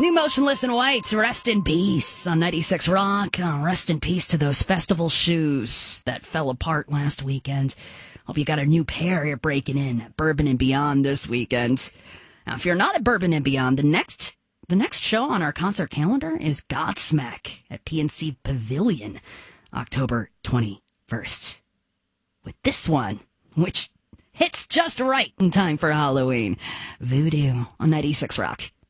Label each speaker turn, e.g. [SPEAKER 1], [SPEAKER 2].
[SPEAKER 1] New Motionless in White, rest in peace on 96 Rock. Rest in peace to those festival shoes that fell apart last weekend. Hope you got a new pair you're breaking in at Bourbon and Beyond this weekend. Now, if you're not at Bourbon and Beyond, the next show on our concert calendar is Godsmack at PNC Pavilion, October 21st. With this one, which hits just right in time for Halloween, Voodoo on 96 Rock.